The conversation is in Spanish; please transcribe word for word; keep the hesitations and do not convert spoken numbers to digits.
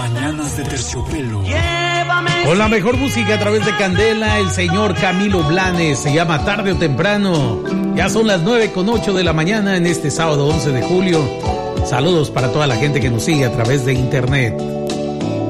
Mañanas de Terciopelo. Con la mejor música a través de Candela, el señor Camilo Blanes. Se llama Tarde o Temprano. Ya son las nueve con ocho de la mañana en este sábado once de julio. Saludos para toda la gente que nos sigue a través de internet.